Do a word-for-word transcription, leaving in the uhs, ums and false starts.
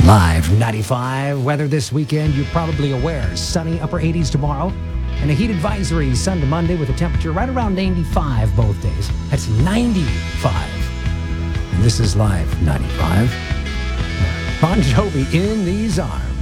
Live ninety-five weather this weekend, you're probably aware. Sunny, upper eighties tomorrow, and a heat advisory Sunday to Monday with a temperature right around ninety-five both days. That's ninety-five. And this is Live ninety-five. Bon Jovi in these arms.